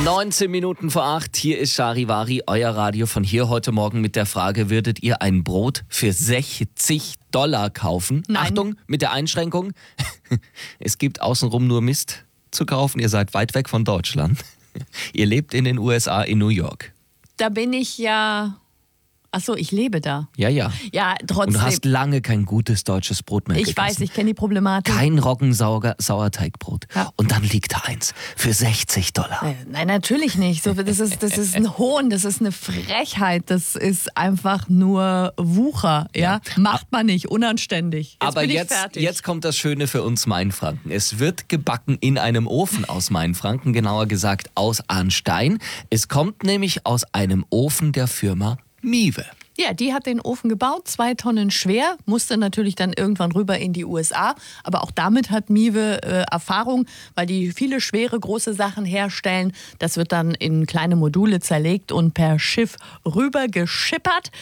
19 Minuten vor 8, hier ist Charivari, euer Radio von hier heute Morgen mit der Frage, würdet ihr ein Brot für $60 kaufen? Nein. Achtung, mit der Einschränkung, es gibt außenrum nur Mist zu kaufen, ihr seid weit weg von Deutschland. Ihr lebt in den USA, in New York. Da bin ich ja... Achso, ich lebe da. Ja. Ja, Und trotzdem. du hast lange kein gutes deutsches Brot mehr gegessen. Ich weiß, ich kenne die Problematik. Kein Roggensauerteigbrot. Ja. Und dann liegt da eins für $60. Nein, natürlich nicht. So, das ist ein Hohn, das ist eine Frechheit, das ist einfach nur Wucher. Ja? Macht man nicht, unanständig. Aber bin ich jetzt, fertig. jetzt kommt das Schöne für uns Mainfranken. Es wird gebacken in einem Ofen aus Mainfranken, genauer gesagt aus Arnstein. Es kommt nämlich aus einem Ofen der Firma Miwe. Ja, die hat den Ofen gebaut, 2 Tonnen schwer, musste natürlich dann irgendwann rüber in die USA. Aber auch damit hat Miwe Erfahrung, weil die viele schwere, große Sachen herstellen. Das wird dann in kleine Module zerlegt und per Schiff rüber geschippert.